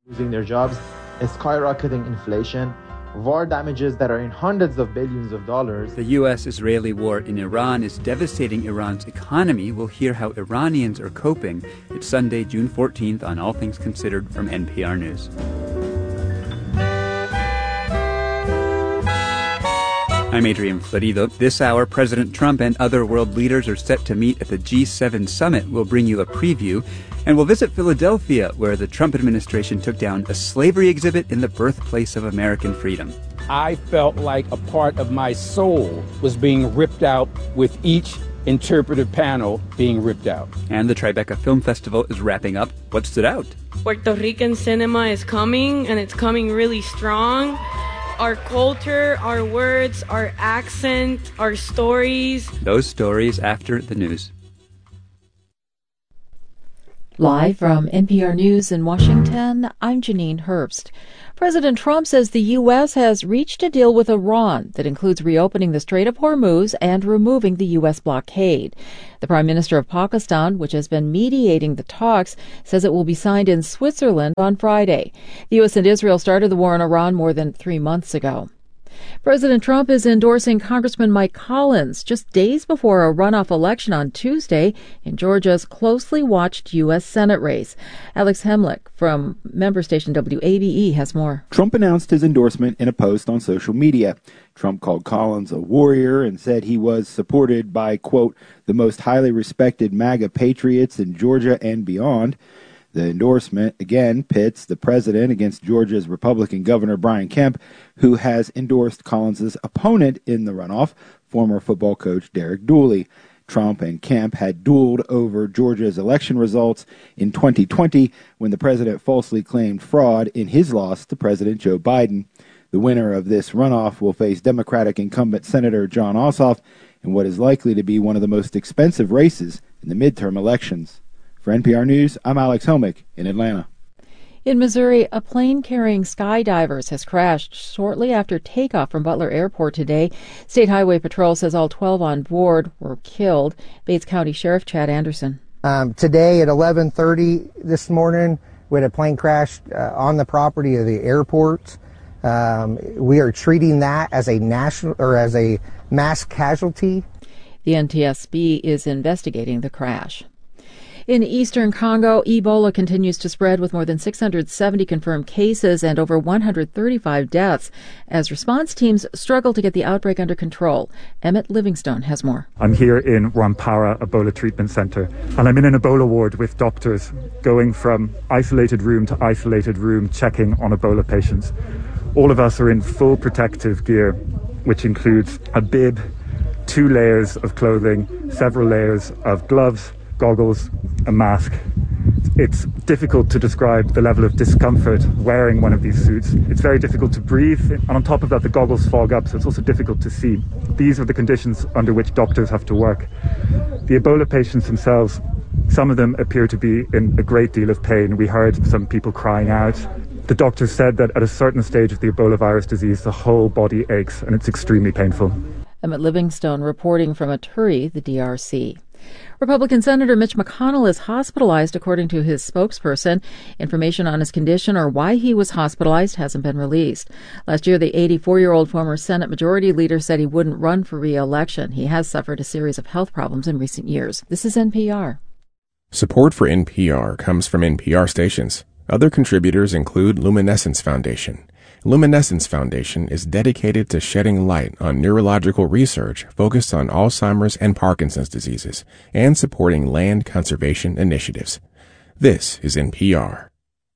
losing their jobs, a skyrocketing inflation, war damages that are in hundreds of billions of dollars. The U.S.-Israeli war in Iran is devastating Iran's economy. We'll hear how Iranians are coping. It's Sunday, June 14th on All Things Considered from NPR News. I'm Adrian Florido. This hour, President Trump and other world leaders are set to meet at the G7 summit. We'll bring you a preview. And we'll visit Philadelphia, where the Trump administration took down a slavery exhibit in the birthplace of American freedom. I felt like a part of my soul was being ripped out with each interpretive panel being ripped out. And the Tribeca Film Festival is wrapping up. What stood out? Puerto Rican cinema is coming, and it's coming really strong. Our culture, our words, our accent, our stories. Those stories after the news. Live from NPR News in Washington, I'm Janine Herbst. President Trump says the U.S. has reached a deal with Iran that includes reopening the Strait of Hormuz and removing the U.S. blockade. The Prime Minister of Pakistan, which has been mediating the talks, says it will be signed in Switzerland on Friday. The U.S. and Israel started the war in Iran more than 3 months ago. President Trump is endorsing Congressman Mike Collins just days before a runoff election on Tuesday in Georgia's closely watched U.S. Senate race. Alex Hemlick from member station WABE has more. Trump announced his endorsement in a post on social media. Trump called Collins a warrior and said he was supported by, quote, the most highly respected MAGA patriots in Georgia and beyond. The endorsement, again, pits the president against Georgia's Republican Governor Brian Kemp, who has endorsed Collins' opponent in the runoff, former football coach Derek Dooley. Trump and Kemp had dueled over Georgia's election results in 2020 when the president falsely claimed fraud in his loss to President Joe Biden. The winner of this runoff will face Democratic incumbent Senator Jon Ossoff in what is likely to be one of the most expensive races in the midterm elections. For NPR News, I'm Alex Helmick in Atlanta. In Missouri, a plane carrying skydivers has crashed shortly after takeoff from Butler Airport today. State Highway Patrol says all 12 on board were killed. Bates County Sheriff Chad Anderson. Today at 11:30 this morning, we had a plane crash on the property of the airport. We are treating that as a mass casualty. The NTSB is investigating the crash. In eastern Congo, Ebola continues to spread with more than 670 confirmed cases and over 135 deaths as response teams struggle to get the outbreak under control. Emmett Livingstone has more. I'm here in Rwampara Ebola Treatment Center, and I'm in an Ebola ward with doctors going from isolated room to isolated room checking on Ebola patients. All of us are in full protective gear, which includes a bib, 2 layers of clothing, several layers of gloves, goggles, a mask. It's difficult to describe the level of discomfort wearing one of these suits. It's very difficult to breathe, and on top of that, the goggles fog up, so it's also difficult to see. These are the conditions under which doctors have to work. The Ebola patients themselves, some of them appear to be in a great deal of pain. We heard some people crying out. The doctors said that at a certain stage of the Ebola virus disease, the whole body aches, and it's extremely painful. Emmett Livingstone reporting from Ituri, the DRC. Republican Senator Mitch McConnell is hospitalized, according to his spokesperson. Information on his condition or why he was hospitalized hasn't been released. Last year, the 84-year-old former Senate Majority Leader said he wouldn't run for re-election. He has suffered a series of health problems in recent years. This is NPR. Support for NPR comes from NPR stations. Other contributors include Luminescence Foundation. Luminescence Foundation is dedicated to shedding light on neurological research focused on Alzheimer's and Parkinson's diseases and supporting land conservation initiatives. This is NPR.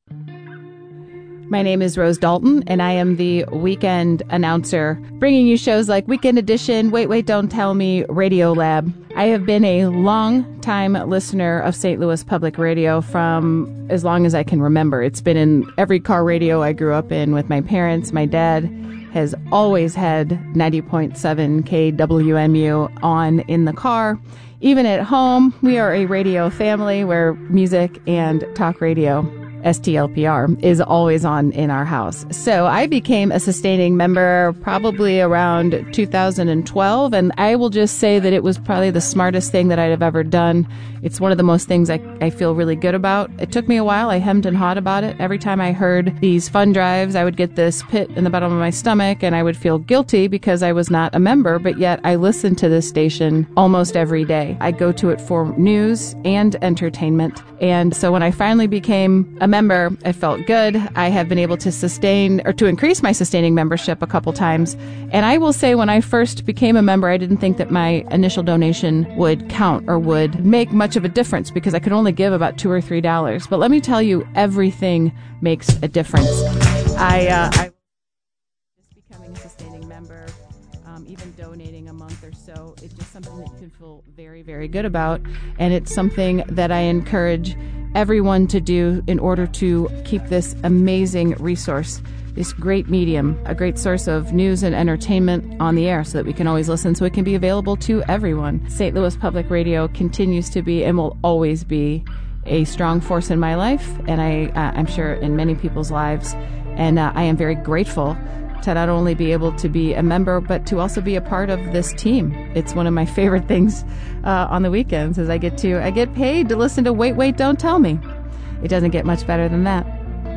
My name is Rose Dalton, and I am the weekend announcer, bringing you shows like Weekend Edition, Wait, Wait, Don't Tell Me, Radio Lab. I have been a long-time listener of St. Louis Public Radio from as long as I can remember. It's been in every car radio I grew up in with my parents. My dad has always had 90.7 KWMU on in the car. Even at home, we are a radio family where music and talk radio STLPR is always on in our house. So I became a sustaining member probably around 2012, and I will just say that it was probably the smartest thing that I'd have ever done. It's one of the most things I feel really good about. It took me a while. I hemmed and hawed about it. Every time I heard these fund drives, I would get this pit in the bottom of my stomach, and I would feel guilty because I was not a member, but yet I listened to this station almost every day. I go to it for news and entertainment. And so when I finally became a member, I felt good. I have been able to sustain or to increase my sustaining membership a couple times. And I will say when I first became a member, I didn't think that my initial donation would count or would make much of a difference because I could only give about $2 or $3. But let me tell you, everything makes a difference. I just becoming a sustaining member, even donating a month or so, it's just something that you can feel very, very good about. And it's something that I encourage everyone to do in order to keep this amazing resource, this great medium, a great source of news and entertainment on the air so that we can always listen, so it can be available to everyone. St. Louis Public Radio continues to be and will always be a strong force in my life, and I'm sure in many people's lives. And I am very grateful to not only be able to be a member, but to also be a part of this team. It's one of my favorite things on the weekends is I get paid to listen to Wait, Wait, Don't Tell Me. It doesn't get much better than that.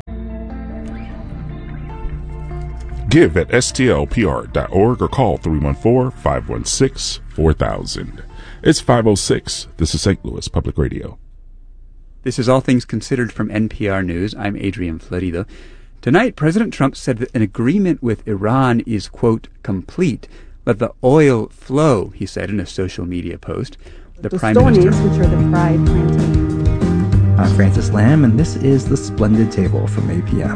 Give at stlpr.org or call 314-516-4000. It's 5:06. This is St. Louis Public Radio. This is All Things Considered from NPR News. I'm Adrian Florido. Tonight, President Trump said that an agreement with Iran is, quote, complete. Let the oil flow, he said in a social media post. The Prime Minister, which are the fried plantains. I'm Francis Lamb, and this is The Splendid Table from APM.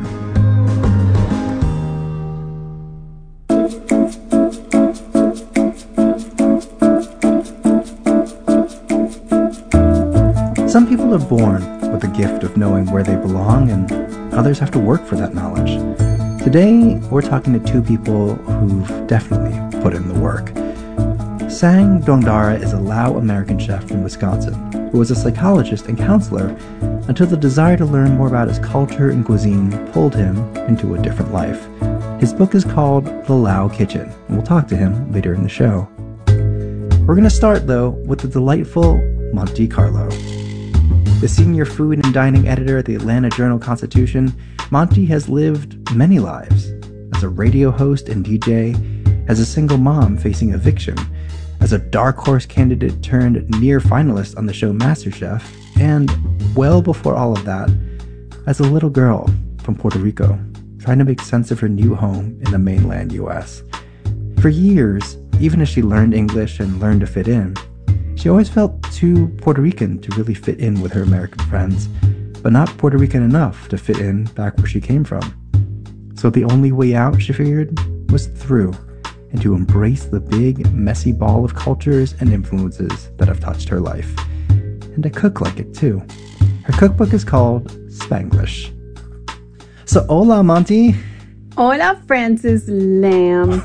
Some people are born with the gift of knowing where they belong, and others have to work for that knowledge. Today, we're talking to two people who've definitely put in the work. Sang Dongdara is a Lao American chef from Wisconsin who was a psychologist and counselor until the desire to learn more about his culture and cuisine pulled him into a different life. His book is called The Lao Kitchen, and we'll talk to him later in the show. We're going to start, though, with the delightful Monte Carlo. The senior food and dining editor at the Atlanta Journal-Constitution, Monte has lived many lives. As a radio host and DJ, as a single mom facing eviction, as a dark horse candidate turned near finalist on the show MasterChef, and, well before all of that, as a little girl from Puerto Rico, trying to make sense of her new home in the mainland U.S. For years, even as she learned English and learned to fit in, she always felt too Puerto Rican to really fit in with her American friends, but not Puerto Rican enough to fit in back where she came from. So the only way out, she figured, was through, and to embrace the big, messy ball of cultures and influences that have touched her life. And to cook like it, too. Her cookbook is called Spanglish. So, hola, Monte. Hola, Francis Lamb.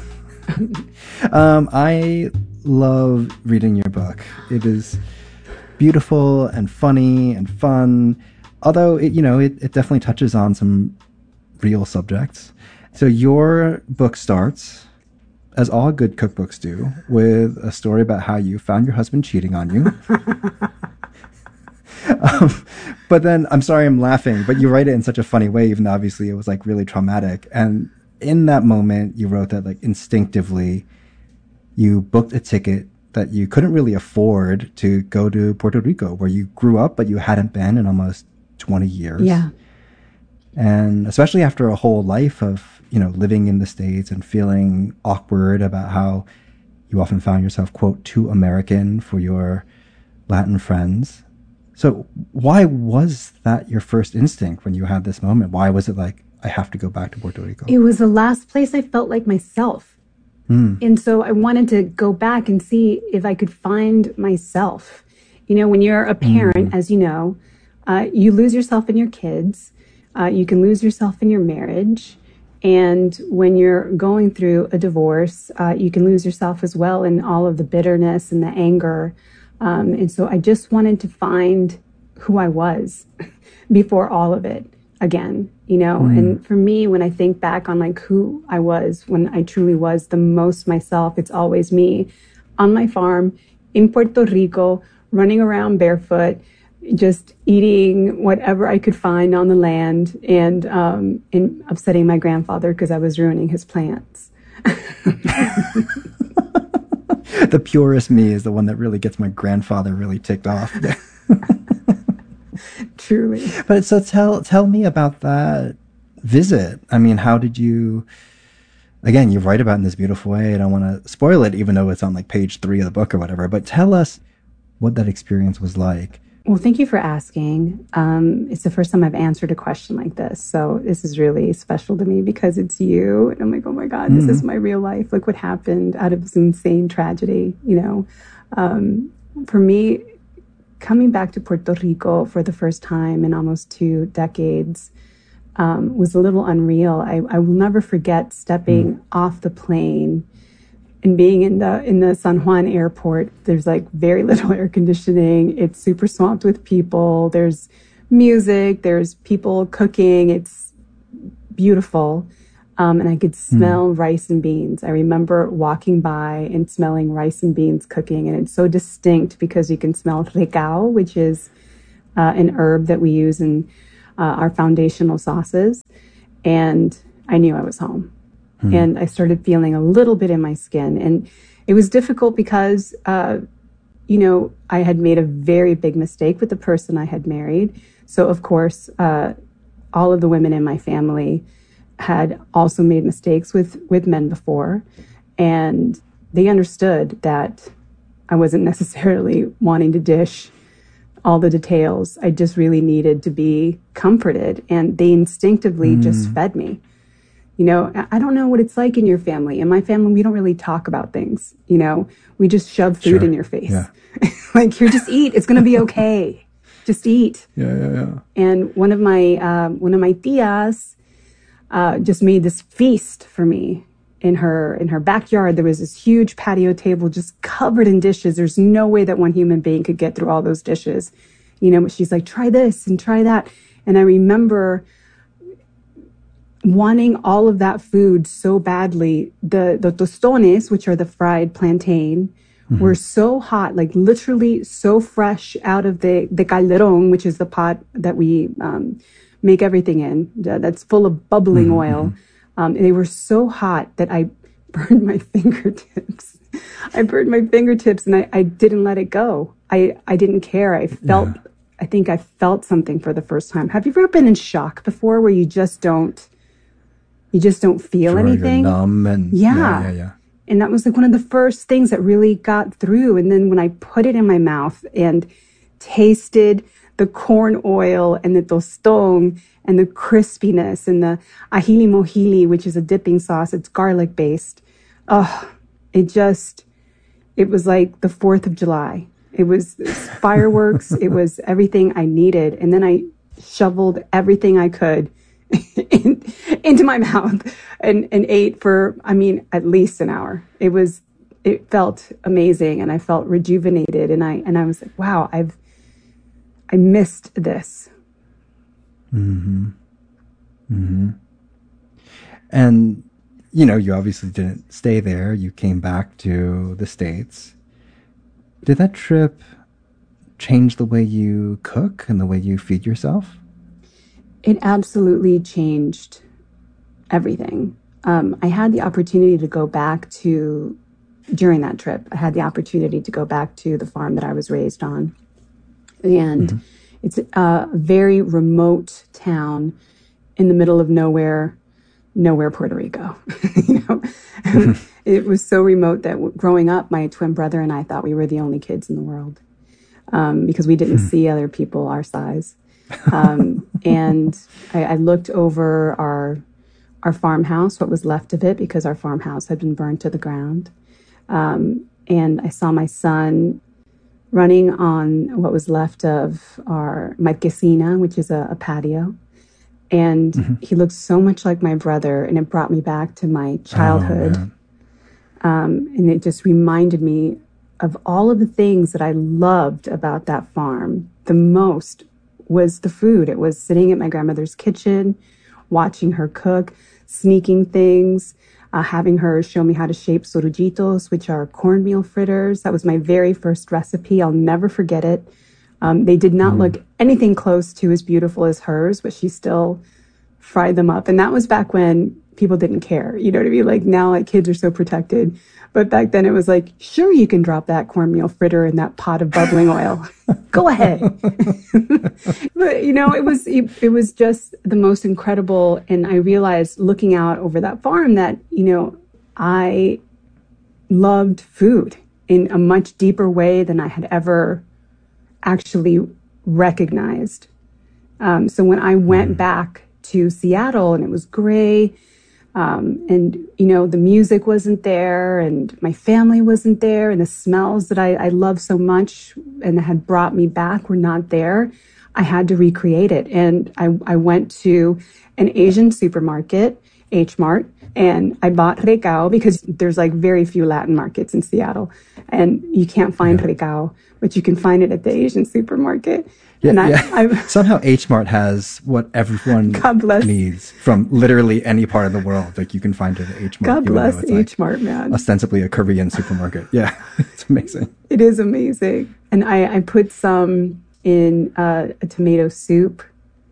I love reading your book. It is beautiful and funny and fun, although it definitely touches on some real subjects. So your book starts, as all good cookbooks do, with a story about how you found your husband cheating on you. But then, I'm sorry I'm laughing, but you write it in such a funny way, even though obviously it was like really traumatic. And in that moment, you wrote that like instinctively, you booked a ticket that you couldn't really afford to go to Puerto Rico, where you grew up, but you hadn't been in almost 20 years. Yeah. And especially after a whole life of, living in the States and feeling awkward about how you often found yourself, quote, too American for your Latin friends. So why was that your first instinct when you had this moment? Why was it like, I have to go back to Puerto Rico? It was the last place I felt like myself. And so I wanted to go back and see if I could find myself. When you're a parent, as you know, you lose yourself in your kids. You can lose yourself in your marriage. And when you're going through a divorce, you can lose yourself as well in all of the bitterness and the anger. And so I just wanted to find who I was before all of it. again, you know. And for me, when I think back on like who I was, when I truly was the most myself, it's always me on my farm in Puerto Rico, running around barefoot, just eating whatever I could find on the land, and upsetting my grandfather because I was ruining his plants. The purest me is the one that really gets my grandfather really ticked off. Truly. But so tell me about that visit. I mean, how did you, again, you write about it in this beautiful way. I don't want to spoil it, even though it's on like page 3 of the book or whatever, but tell us what that experience was like. Well, thank you for asking. It's the first time I've answered a question like this. So this is really special to me because it's you. And I'm like, oh my God, this is my real life. Look what happened out of this insane tragedy, you know. For me, coming back to Puerto Rico for the first time in almost 2 decades was a little unreal. I will never forget stepping off the plane and being in the San Juan airport. There's like very little air conditioning. It's super swamped with people. There's music. There's people cooking. It's beautiful. And I could smell rice and beans. I remember walking by and smelling rice and beans cooking. And it's so distinct because you can smell recao, which is an herb that we use in our foundational sauces. And I knew I was home. And I started feeling a little bit in my skin. And it was difficult because, you know, I had made a very big mistake with the person I had married. So, of course, all of the women in my family had also made mistakes with men before. And they understood that I wasn't necessarily wanting to dish all the details. I just really needed to be comforted. And they instinctively just fed me. You know, I don't know what it's like in your family. In my family, we don't really talk about things. You know, we just shove food in your face. Yeah. Like, here, just eat. It's going to be okay. Just eat. Yeah. And one of my tias just made this feast for me in her backyard. There was this huge patio table just covered in dishes. There's no way that one human being could get through all those dishes. You know, she's like, try this and try that. And I remember wanting all of that food so badly. The tostones, which are the fried plantain, were so hot, like literally so fresh out of the calderón, which is the pot that we make everything in, that's full of bubbling oil. They were so hot that I burned my fingertips. And I didn't let it go. I didn't care. I think I felt something for the first time. Have you ever been in shock before where you just don't feel anything? You're numb and yeah. And that was like one of the first things that really got through. And then when I put it in my mouth and tasted the corn oil and the tostón and the crispiness and the ajili mojili, which is a dipping sauce, it's garlic based. It was like the 4th of July. It was fireworks. It was everything I needed. And then I shoveled everything I could into my mouth and ate for, at least an hour. It felt amazing and I felt rejuvenated and I was like, wow, I missed this. And, you know, you obviously didn't stay there. You came back to the States. Did that trip change the way you cook and the way you feed yourself? It absolutely changed everything. I had the opportunity to go back during that trip, I had the opportunity to go back to the farm that I was raised on. And it's a very remote town in the middle of nowhere, Puerto Rico. You know, it was so remote that growing up, my twin brother and I thought we were the only kids in the world because we didn't see other people our size. And I looked over our farmhouse, what was left of it, because our farmhouse had been burned to the ground. And I saw my son running on what was left of our marquesina, which is a patio. And he looked so much like my brother, and it brought me back to my childhood. And it just reminded me of all of the things that I loved about that farm. The most was the food. It was sitting at my grandmother's kitchen, watching her cook, sneaking things, having her show me how to shape sorujitos, which are cornmeal fritters. That was my very first recipe. I'll never forget it. They did not look anything close to as beautiful as hers, but she still fried them up. And that was back when people didn't care. You know what I mean? Like now, like kids are so protected. But back then it was like, sure, you can drop that cornmeal fritter in that pot of bubbling oil. Go ahead. But, you know, it was just the most incredible. And I realized looking out over that farm that, you know, I loved food in a much deeper way than I had ever actually recognized. So when I went back to Seattle and it was gray, and, you know, the music wasn't there and my family wasn't there and the smells that I love so much and that had brought me back were not there, I had to recreate it. And I went to an Asian supermarket, H Mart, and I bought recao because there's like very few Latin markets in Seattle and you can't find recao, but you can find it at the Asian supermarket. Yeah, and somehow H Mart has what everyone needs from literally any part of the world. Like you can find it at H Mart. God bless H Mart, man. Ostensibly a Korean supermarket. Yeah, it's amazing. It is amazing. And I put some in a tomato soup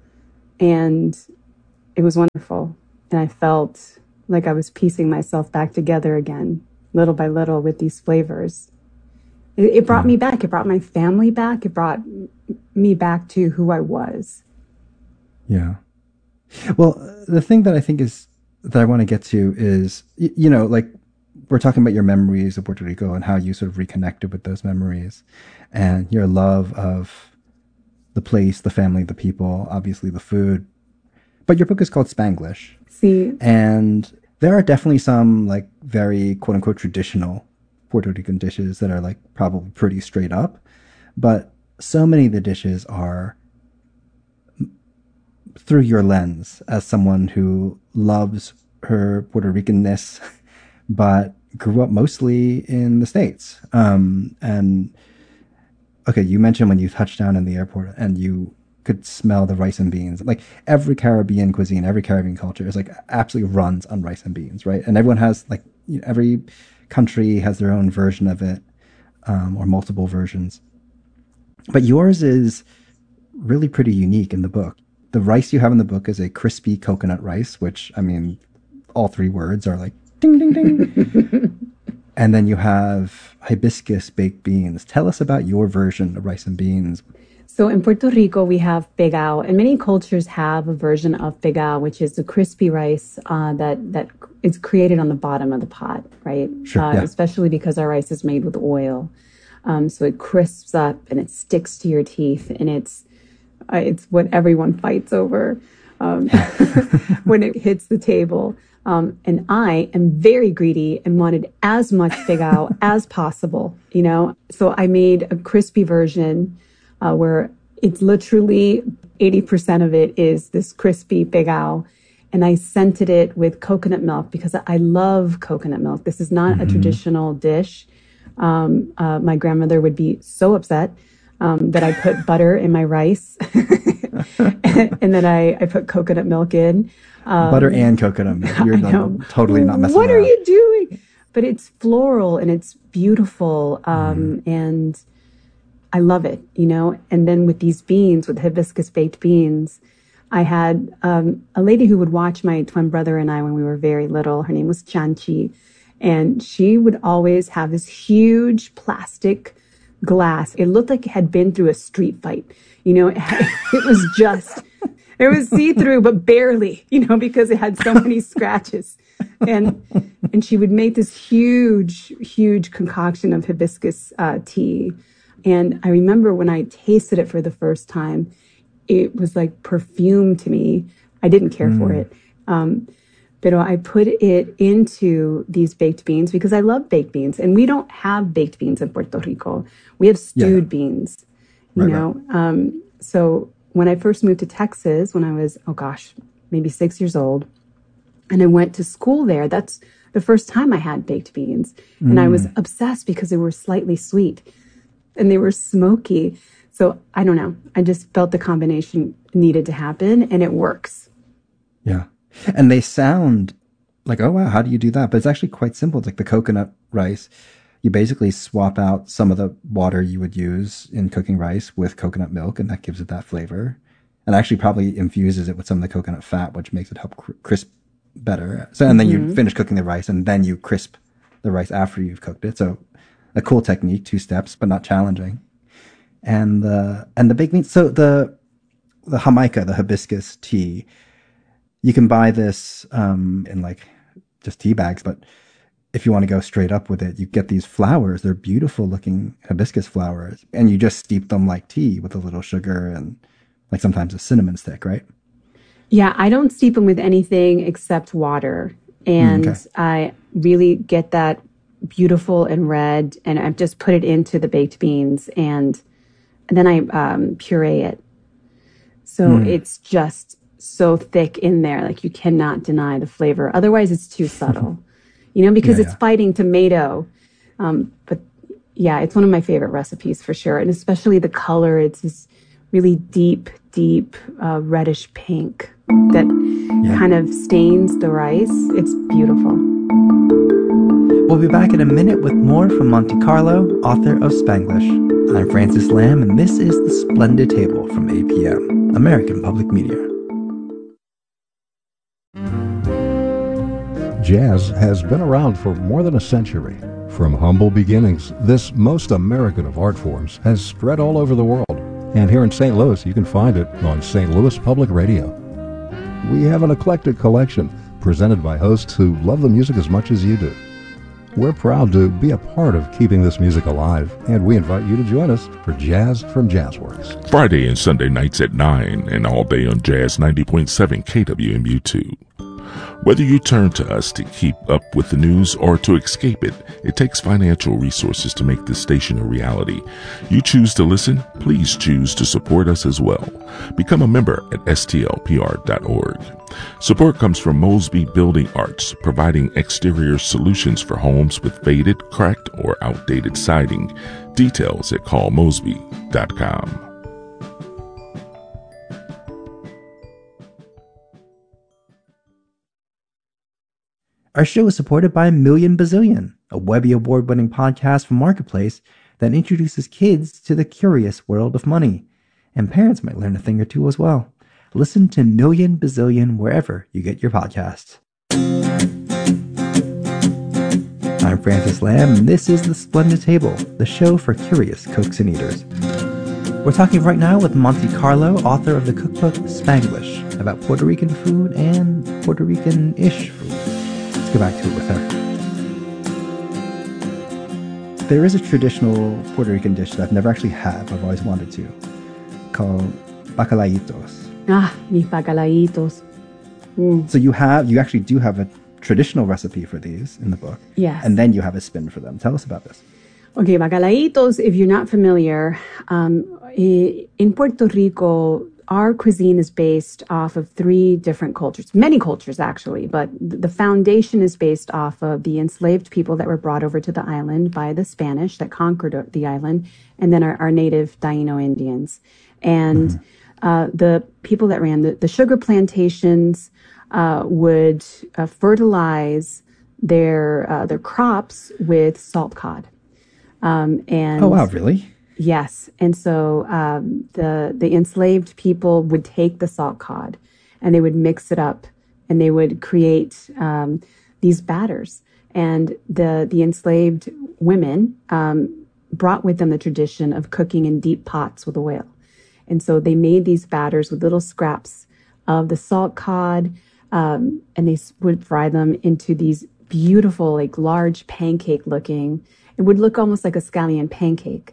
and it was wonderful. And I felt like I was piecing myself back together again, little by little with these flavors. It brought me back. It brought my family back. It brought me back to who I was. Yeah. Well, the thing that I think is that I want to get to is, you know, like we're talking about your memories of Puerto Rico and how you sort of reconnected with those memories and your love of the place, the family, the people, obviously the food. But your book is called Spanglish. See. And there are definitely some like very quote unquote traditional Puerto Rican dishes that are like probably pretty straight up, but so many of the dishes are through your lens as someone who loves her Puerto Ricanness, but grew up mostly in the States. And okay, you mentioned when you touched down in the airport and you could smell the rice and beans. Like every Caribbean cuisine, every Caribbean culture is like absolutely runs on rice and beans, right? And everyone has like, you know, every country has their own version of it, or multiple versions. But yours is really pretty unique in the book. The rice you have in the book is a crispy coconut rice, which, I mean, all three words are like ding, ding, ding. And then you have hibiscus baked beans. Tell us about your version of rice and beans. So in Puerto Rico, we have pegao, and many cultures have a version of pegao, which is the crispy rice that is created on the bottom of the pot, right? Sure, yeah. Especially because our rice is made with oil. So it crisps up and it sticks to your teeth, and it's what everyone fights over when it hits the table. And I am very greedy and wanted as much pegao as possible, you know? So I made a crispy version where it's literally 80% of it is this crispy pegao. And I scented it with coconut milk because I love coconut milk. This is not a traditional dish. My grandmother would be so upset that I put butter in my rice and then I put coconut milk in. Butter and coconut milk. You're totally not messing What around. are you doing? But it's floral and it's beautiful. And I love it, you know? And then with these beans, with hibiscus baked beans, I had a lady who would watch my twin brother and I when we were very little. Her name was Chanchi. And she would always have this huge plastic glass. It looked like it had been through a street fight. You know, it was see-through, but barely, you know, because it had so many scratches. And she would make this huge concoction of hibiscus tea. And I remember when I tasted it for the first time, it was like perfume to me. I didn't care for it. But I put it into these baked beans because I love baked beans. And we don't have baked beans in Puerto Rico. We have stewed beans, you know. Right. So when I first moved to Texas, when I was, maybe 6 years old, and I went to school there, that's the first time I had baked beans. And I was obsessed because they were slightly sweet and they were smoky. So I don't know. I just felt the combination needed to happen, and it works. Yeah. And they sound like, oh, wow, how do you do that? But it's actually quite simple. It's like the coconut rice. You basically swap out some of the water you would use in cooking rice with coconut milk, and that gives it that flavor. And actually probably infuses it with some of the coconut fat, which makes it help crisp better. So, and then you finish cooking the rice, and then you crisp the rice after you've cooked it. So a cool technique, 2 steps, but not challenging. And the baked beans. So the Jamaica, the hibiscus tea, you can buy this in like just tea bags, but if you want to go straight up with it, you get these flowers. They're beautiful looking hibiscus flowers, and you just steep them like tea with a little sugar and like sometimes a cinnamon stick, right? Yeah, I don't steep them with anything except water. And I really get that beautiful and red, and I've just put it into the baked beans, and then I puree it. So it's just so thick in there, like you cannot deny the flavor. Otherwise, it's too subtle, because it's fighting tomato. But yeah, it's one of my favorite recipes for sure. And especially the color, it's this really deep, reddish pink that kind of stains the rice. It's beautiful. We'll be back in a minute with more from Monte Carlo, author of Spanglish. I'm Francis Lamb, and this is The Splendid Table from APM, American Public Media. Jazz has been around for more than a century. From humble beginnings, this most American of art forms has spread all over the world. And here in St. Louis, you can find it on St. Louis Public Radio. We have an eclectic collection presented by hosts who love the music as much as you do. We're proud to be a part of keeping this music alive, and we invite you to join us for Jazz from Jazzworks. Friday and Sunday nights at 9 and all day on Jazz 90.7 KWMU2. Whether you turn to us to keep up with the news or to escape it, it takes financial resources to make this station a reality. You choose to listen, please choose to support us as well. Become a member at stlpr.org. Support comes from Mosby Building Arts, providing exterior solutions for homes with faded, cracked, or outdated siding. Details at callmosby.com. Our show is supported by Million Bazillion, a Webby Award-winning podcast from Marketplace that introduces kids to the curious world of money. And parents might learn a thing or two as well. Listen to Million Bazillion wherever you get your podcasts. I'm Francis Lamb, and this is The Splendid Table, the show for curious cooks and eaters. We're talking right now with Monte Carlo, author of the cookbook Spanglish, about Puerto Rican food and Puerto Rican-ish food. Let's go back to it with her. There is a traditional Puerto Rican dish that I've never actually had, but I've always wanted to, called bacalaitos. Mis bacalaitos. So you actually do have a traditional recipe for these in the book. Yes. And then you have a spin for them. Tell us about this. Okay, bacalaitos, if you're not familiar, in Puerto Rico, our cuisine is based off of 3 different cultures, many cultures actually, but the foundation is based off of the enslaved people that were brought over to the island by the Spanish that conquered the island, and then our native Taino Indians. And the people that ran the sugar plantations would fertilize their crops with salt cod. And oh, wow, really? Yes. And so the enslaved people would take the salt cod and they would mix it up and they would create these batters. And the enslaved women brought with them the tradition of cooking in deep pots with oil. And so they made these batters with little scraps of the salt cod, and they would fry them into these beautiful, like large pancake looking. It would look almost like a scallion pancake.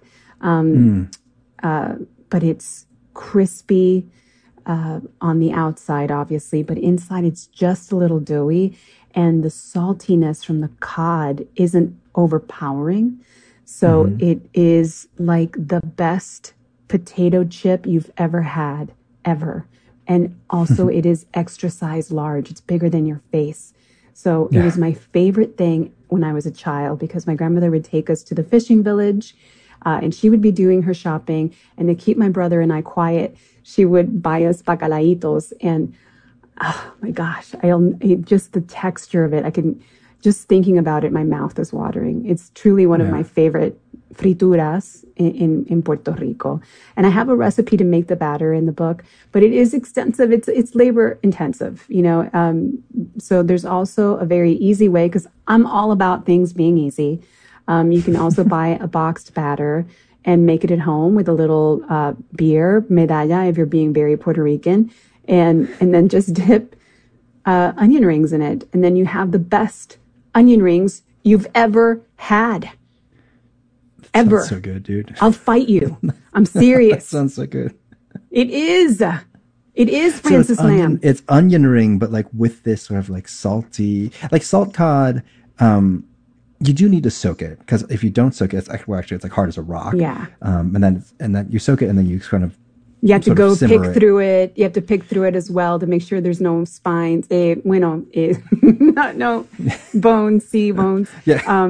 But it's crispy on the outside, obviously, but inside it's just a little doughy, and the saltiness from the cod isn't overpowering. So it is like the best potato chip you've ever had, ever. And also it is extra size large. It's bigger than your face. So it was my favorite thing when I was a child, because my grandmother would take us to the fishing village And she would be doing her shopping, and to keep my brother and I quiet, she would buy us bacalaitos. And oh my gosh, just the texture of it, just thinking about it, my mouth is watering. It's truly one of my favorite frituras in Puerto Rico. And I have a recipe to make the batter in the book, but it is extensive. It's labor intensive, so there's also a very easy way, because I'm all about things being easy. You can also buy a boxed batter and make it at home with a little beer, medalla, if you're being very Puerto Rican, and then just dip onion rings in it. And then you have the best onion rings you've ever had. Ever. Sounds so good, dude. I'll fight you. I'm serious. That sounds so good. It is. It is, Francis Lamb. It's onion ring, but like with this sort of like salty, like salt cod. You do need to soak it, because if you don't soak it, it's like hard as a rock. Yeah. And then you soak it, and then you kind of. You have to go pick through it. You have to pick through it as well to make sure there's no spines. No bones, sea bones. Yeah.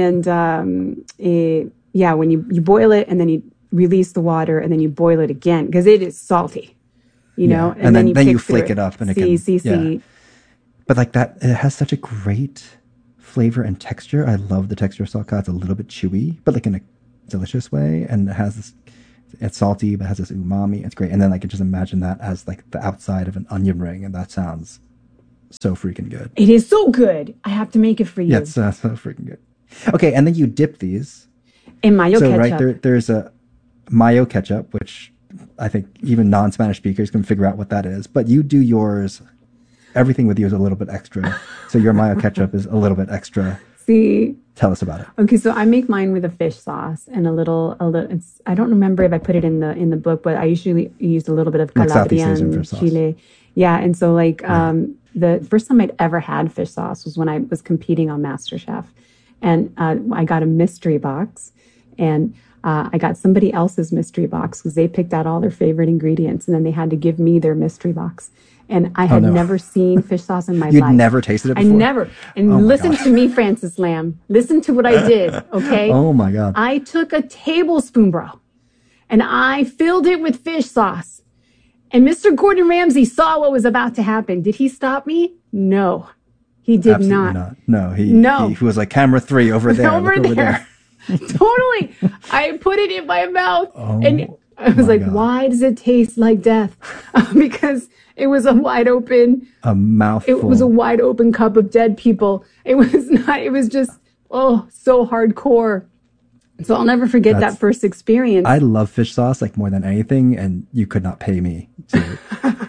When you boil it and then you release the water and then you boil it again, because it is salty, know. And then you flake it up and See. But like that, it has such a great flavor and texture. I love the texture of salt cod. It's a little bit chewy, but like in a delicious way, and it has this. It's salty, but has this umami. It's great. And then I could just imagine that as like the outside of an onion ring, and that sounds so freaking good. It is so good. I have to make it for you. Yeah, it's so freaking good. Okay, and then you dip these in mayo ketchup. Right there's a mayo ketchup, which I think even non-Spanish speakers can figure out what that is. But you do yours. Everything with you is a little bit extra. So your mayo ketchup is a little bit extra. See. Tell us about it. Okay, so I make mine with a fish sauce and a little. I don't remember if I put it in the book, but I usually use a little bit of Calabrian chile. Yeah, and so the first time I'd ever had fish sauce was when I was competing on MasterChef, and I got a mystery box, and I got somebody else's mystery box because they picked out all their favorite ingredients, and then they had to give me their mystery box. And I had never seen fish sauce in my life. You'd never tasted it before? I never. And listen to me, Francis Lamb. Listen to what I did, okay? Oh, my God. I took a tablespoon, bro, and I filled it with fish sauce. And Mr. Gordon Ramsay saw what was about to happen. Did he stop me? No. He did Absolutely not. No, he was like, camera 3 over there. over there. Totally. I put it in my mouth. And I was like, why does it taste like death? Because it was a wide open. A mouthful. It was a wide open cup of dead people. It was not, it was just, so hardcore. So I'll never forget that first experience. I love fish sauce like more than anything, and you could not pay me to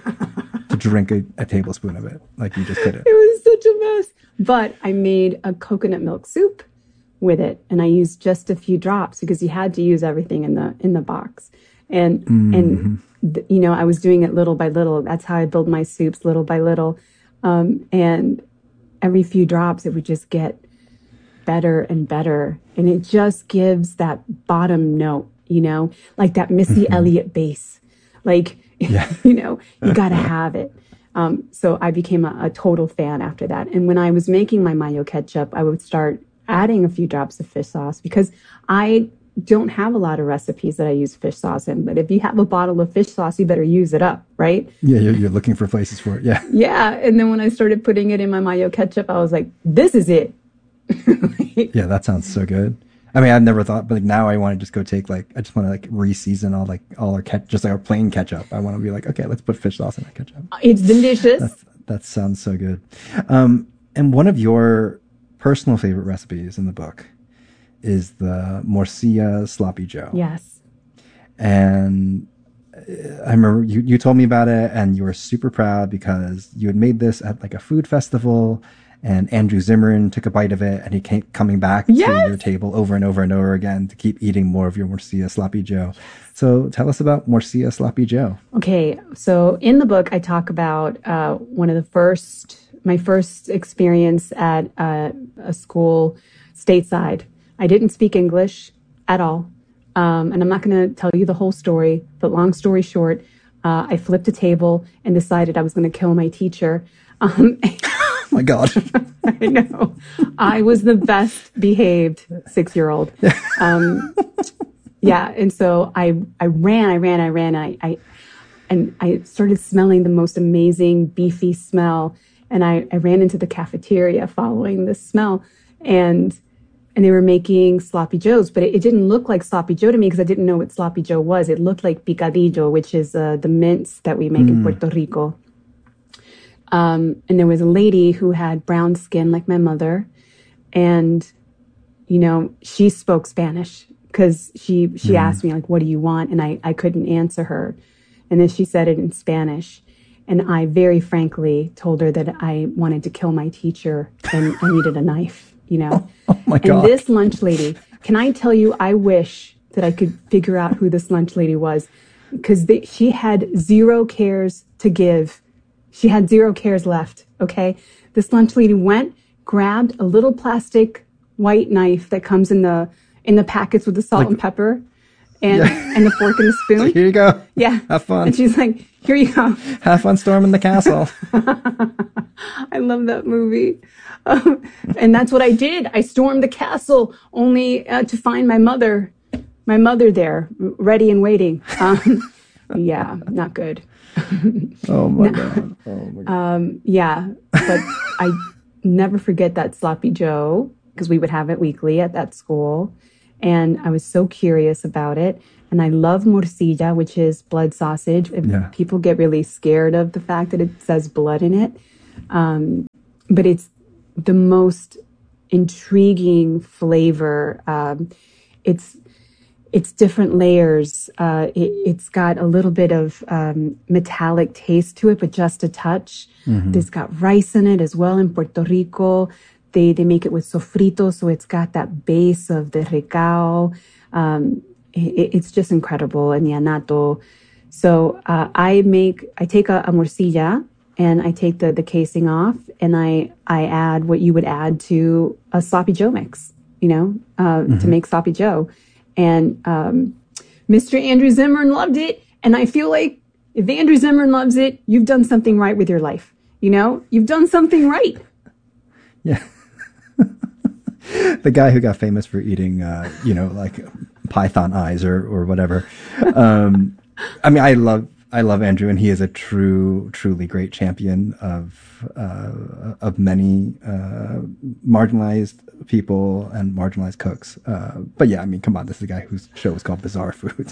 drink a tablespoon of it. Like you just couldn't. It was such a mess. But I made a coconut milk soup with it, and I used just a few drops because you had to use everything in the box. And I was doing it little by little. That's how I build my soups, little by little. And every few drops, it would just get better and better. And it just gives that bottom note, like that Missy Elliott bass. Like, you got to have it. So I became a total fan after that. And when I was making my mayo ketchup, I would start adding a few drops of fish sauce because I don't have a lot of recipes that I use fish sauce in. But if you have a bottle of fish sauce, you better use it up, right? Yeah, you're looking for places for it. Yeah. Yeah. And then when I started putting it in my mayo ketchup, I was like, this is it. Yeah, that sounds so good. I mean, I've never thought, but now I want to just go I just want to re-season all our just like our plain ketchup. I want to be like, okay, let's put fish sauce in our ketchup. It's delicious. That sounds so good. And one of your personal favorite recipes in the book is the morcilla sloppy joe. Yes. And I remember you told me about it, and you were super proud because you had made this at like a food festival. And Andrew Zimmern took a bite of it, and he came coming back to your table over and over and over again to keep eating more of your morcilla sloppy joe. So tell us about morcilla sloppy joe. Okay, so in the book, I talk about my first experience at a school stateside. I didn't speak English at all, and I'm not going to tell you the whole story. But long story short, I flipped a table and decided I was going to kill my teacher. Oh my God. I know. I was the best behaved 6-year-old. Yeah. And so I ran. And I started smelling the most amazing beefy smell. And I ran into the cafeteria following this smell. And they were making sloppy joes, but it didn't look like sloppy joe to me because I didn't know what sloppy joe was. It looked like picadillo, which is the mince that we make in Puerto Rico. And there was a lady who had brown skin like my mother. And, you know, she spoke Spanish because she asked me, like, what do you want? And I couldn't answer her. And then she said it in Spanish. And I very frankly told her that I wanted to kill my teacher and I needed a knife, you know. Oh my God. And this lunch lady, can I tell you, I wish that I could figure out who this lunch lady was, because she had zero cares to give. She had zero cares left, okay? This lunch lady went, grabbed a little plastic white knife that comes in the packets with the salt and pepper and the fork and the spoon. So here you go. Yeah. Have fun. And she's like, here you go. Have fun storming the castle. I love that movie. And that's what I did. I stormed the castle only to find my mother there, ready and waiting. Yeah, not good. Oh my God. Oh my God. Yeah, but I never forget that sloppy joe because we would have it weekly at that school. And I was so curious about it. And I love morcilla, which is blood sausage. People get really scared of the fact that it says blood in it. But it's the most intriguing flavor. It's different layers. It's got a little bit of metallic taste to it, but just a touch. There's got rice in it as well in Puerto Rico. They make it with sofrito, so it's got that base of the recao. It's just incredible, and anato. So I take a morcilla and I take the casing off, and I add what you would add to a sloppy joe mix, to make sloppy joe. And Mr. Andrew Zimmern loved it, and I feel like if Andrew Zimmern loves it, you've done something right with your life. You've done something right. Yeah. The guy who got famous for eating, like python eyes or whatever. I mean, I love Andrew, and he is a truly great champion of many marginalized people and marginalized cooks. But yeah, I mean, come on, this is a guy whose show is called Bizarre Foods.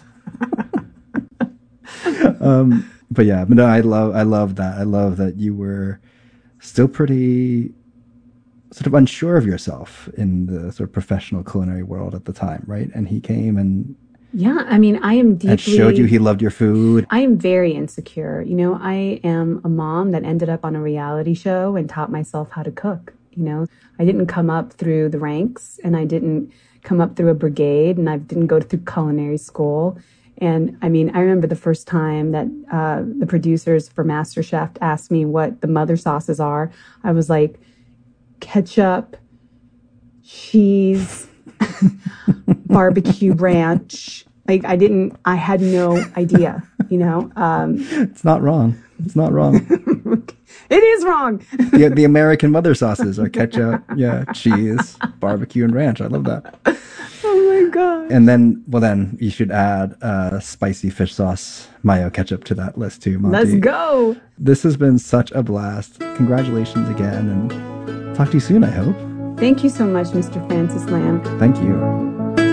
But no, I love that. I love that you were still pretty sort of unsure of yourself in the sort of professional culinary world at the time, right? And he came and I mean, I am deeply... And showed you he loved your food. I am very insecure. I am a mom that ended up on a reality show and taught myself how to cook. I didn't come up through the ranks, and I didn't come up through a brigade, and I didn't go through culinary school. And I mean, I remember the first time that the producers for MasterChef asked me what the mother sauces are. I was like, ketchup, cheese, barbecue ranch. Like I had no idea, It's not wrong. It's not wrong. It is wrong. The American mother sauces are ketchup, cheese, barbecue, and ranch. I love that. Oh my God. And then you should add spicy fish sauce, mayo ketchup to that list too, Monty. Let's go. This has been such a blast. Congratulations again, and talk to you soon, I hope. Thank you so much, Mr. Francis Lamb. Thank you.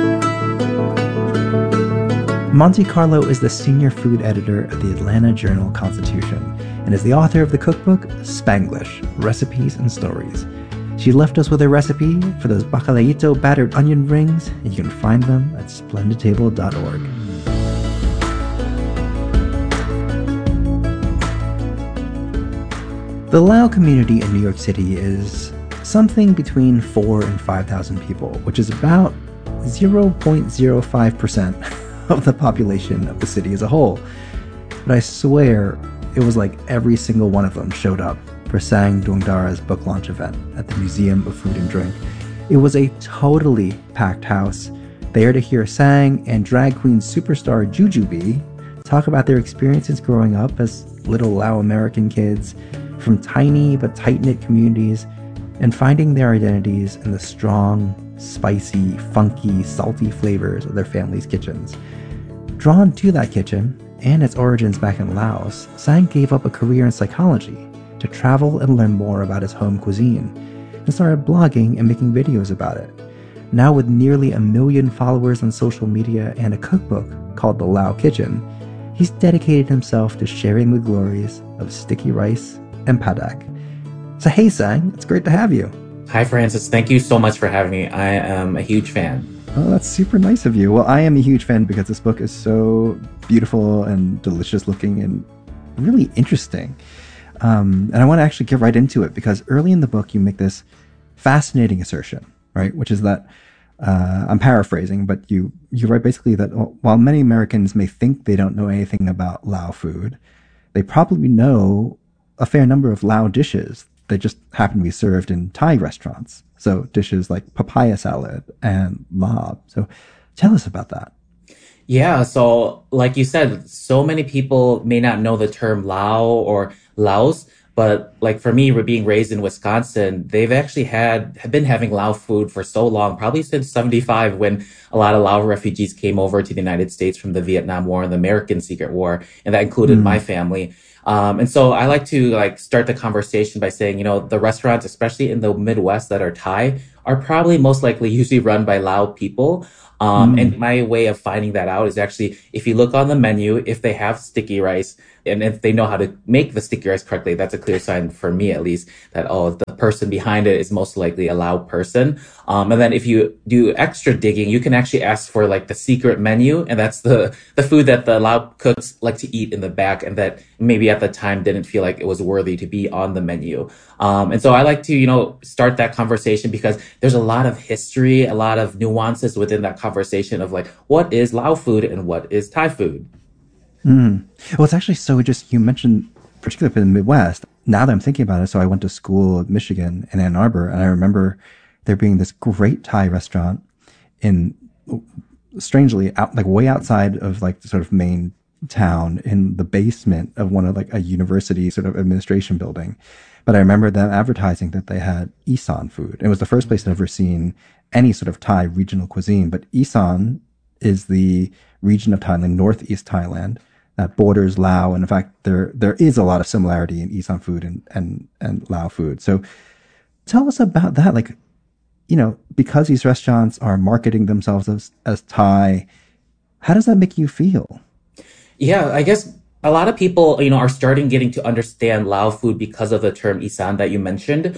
Monte Carlo is the senior food editor of the Atlanta Journal-Constitution and is the author of the cookbook Spanglish, Recipes and Stories. She left us with a recipe for those bacalaíto battered onion rings, and you can find them at splendidtable.org. The Lao community in New York City is something between 4,000 and 5,000 people, which is about 0.05% of the population of the city as a whole. But I swear it was like every single one of them showed up for Sang Dungdara's book launch event at the Museum of Food and Drink. It was a totally packed house, there to hear Sang and drag queen superstar Jujubee talk about their experiences growing up as little Lao American kids from tiny but tight-knit communities and finding their identities in the strong, spicy, funky, salty flavors of their family's kitchens. Drawn to that kitchen and its origins back in Laos, Sang gave up a career in psychology to travel and learn more about his home cuisine, and started blogging and making videos about it. Now with nearly 1 million followers on social media and a cookbook called The Lao Kitchen, he's dedicated himself to sharing the glories of sticky rice and padak. So hey Sang, it's great to have you. Hi Francis, thank you so much for having me. I am a huge fan. Oh, that's super nice of you. Well, I am a huge fan because this book is so beautiful and delicious looking and really interesting. And I want to actually get right into it because early in the book you make this fascinating assertion, right? Which is that, I'm paraphrasing, but you write basically that while many Americans may think they don't know anything about Lao food, they probably know a fair number of Lao dishes that just happen to be served in Thai restaurants. So dishes like papaya salad and lab. So tell us about that. Yeah, so like you said, so many people may not know the term Lao or Laos, but like for me, we're being raised in Wisconsin, they've actually have been having Lao food for so long, probably since 1975 when a lot of Lao refugees came over to the United States from the Vietnam War and the American Secret War, and that included my family. And so I like to start the conversation by saying, the restaurants, especially in the Midwest that are Thai, are probably most likely usually run by Lao people. And my way of finding that out is actually, if you look on the menu, if they have sticky rice, and if they know how to make the sticky rice correctly, that's a clear sign for me, at least, that, the person behind it is most likely a Lao person. And then if you do extra digging, you can actually ask for the secret menu. And that's the food that the Lao cooks like to eat in the back and that maybe at the time didn't feel like it was worthy to be on the menu. And so I like to, start that conversation because there's a lot of history, a lot of nuances within that conversation of what is Lao food and what is Thai food. Well, it's actually so you mentioned, particularly in the Midwest, now that I'm thinking about it, so I went to school in Michigan in Ann Arbor, and I remember there being this great Thai restaurant strangely, way outside of the sort of main town in the basement of one of a university sort of administration building. But I remember them advertising that they had Isan food. It was the first place I'd ever seen any sort of Thai regional cuisine, but Isan is the region of Thailand, northeast Thailand, that borders Lao. And in fact, there is a lot of similarity in Isan food and Lao food. So tell us about that. Because these restaurants are marketing themselves as Thai, how does that make you feel? Yeah, I guess a lot of people, are getting to understand Lao food because of the term Isan that you mentioned.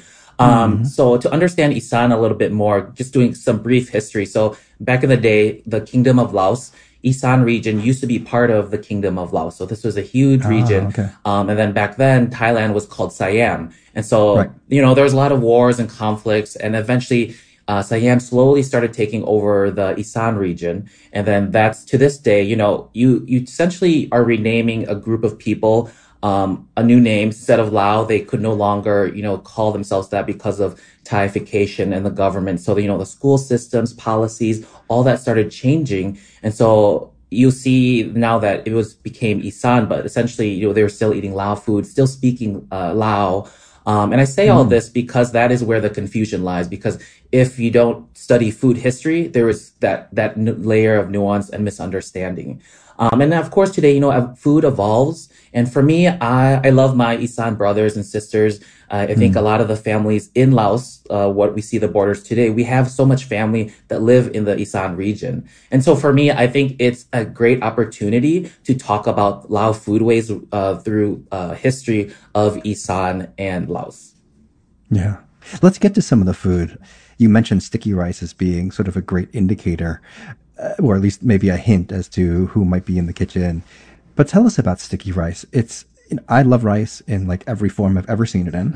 So to understand Isan a little bit more, just doing some brief history. So back in the day, the Kingdom of Laos, Isan region used to be part of the Kingdom of Laos. So this was a huge region. Okay. And then back then, Thailand was called Siam. And so, there was a lot of wars and conflicts. And eventually, Siam slowly started taking over the Isan region. And then that's to this day, you essentially are renaming a group of people a new name. Instead of Lao, they could no longer, call themselves that because of Thaification and the government. So, the school systems, policies, all that started changing. And so you see now that it became Isan, but essentially, they were still eating Lao food, still speaking Lao. And I say all this because that is where the confusion lies. Because if you don't study food history, there is that layer of nuance and misunderstanding. And of course, today, food evolves. And for me, I love my Isan brothers and sisters. I think a lot of the families in Laos, what we see the borders today, we have so much family that live in the Isan region. And so for me, I think it's a great opportunity to talk about Lao foodways through history of Isan and Laos. Yeah. Let's get to some of the food. You mentioned sticky rice as being sort of a great indicator, or at least maybe a hint as to who might be in the kitchen. But tell us about sticky rice. I love rice in every form I've ever seen it in.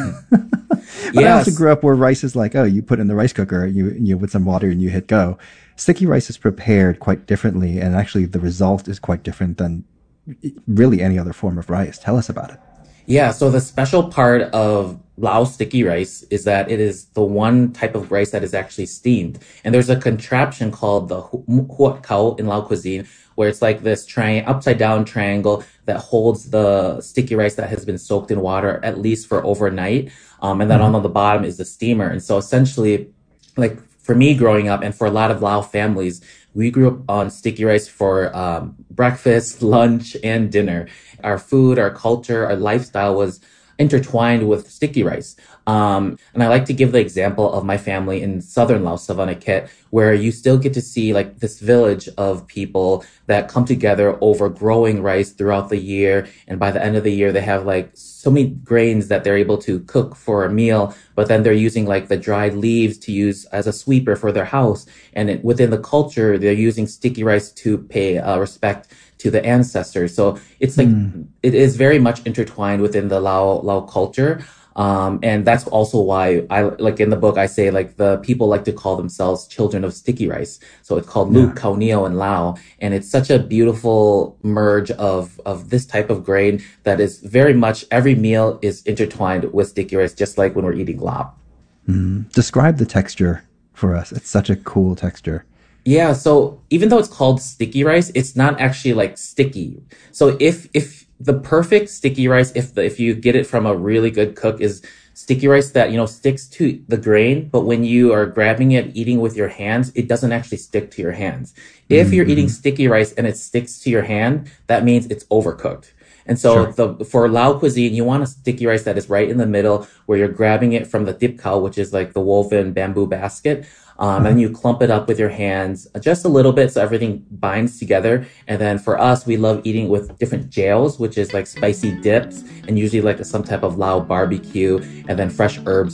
But I also grew up where rice is you put in the rice cooker, you with some water and you hit go. Sticky rice is prepared quite differently, and actually the result is quite different than really any other form of rice. Tell us about it. Yeah, so the special part of Lao sticky rice is that it is the one type of rice that is actually steamed. And there's a contraption called the huat khao in Lao cuisine, where it's this upside down triangle that holds the sticky rice that has been soaked in water at least for overnight. And then on the bottom is the steamer. And so essentially, for me growing up and for a lot of Lao families, we grew up on sticky rice for breakfast, lunch, and dinner. Our food, our culture, our lifestyle was intertwined with sticky rice. And I like to give the example of my family in southern Laos, Savannakhet, where you still get to see like this village of people that come together over growing rice throughout the year. And by the end of the year, they have like so many grains that they're able to cook for a meal, but then they're using like the dried leaves to use as a sweeper for their house. And within the culture, they're using sticky rice to pay respect to the ancestors. So it's like, it is very much intertwined within the Lao culture. And that's also why I, like in the book, I say like the people like to call themselves children of sticky rice. So it's called Luke Kaunio in Lao. And it's such a beautiful merge of this type of grain that is very much, every meal is intertwined with sticky rice, just like when we're eating lap. Describe the texture for us. It's such a cool texture. Yeah, so even though it's called sticky rice, it's not actually like sticky. So if the perfect sticky rice, if you get it from a really good cook, is sticky rice that, you know, sticks to the grain, but when you are grabbing it, eating with your hands, it doesn't actually stick to your hands. If you're eating sticky rice and it sticks to your hand, that means it's overcooked. And so for Lao cuisine, you want a sticky rice that is right in the middle, where you're grabbing it from the tip khao, which is like the woven bamboo basket. And you clump it up with your hands just a little bit so everything binds together. And then for us, we love eating with different jails, which is like spicy dips and usually like some type of Lao barbecue, and then fresh herbs